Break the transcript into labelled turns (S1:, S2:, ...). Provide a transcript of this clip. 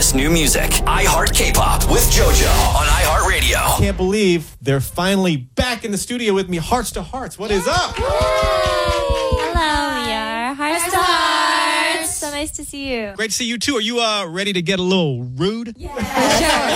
S1: hottest new music. iHeart K-Pop with JoJo on iHeartRadio.
S2: Can't believe they're finally back in the studio with me. Hearts to Hearts. What is up?
S3: Hello, we are Hearts to Hearts. So nice to see you.
S2: Great to see you too. Are you ready to get a little rude?
S3: Yeah, sure.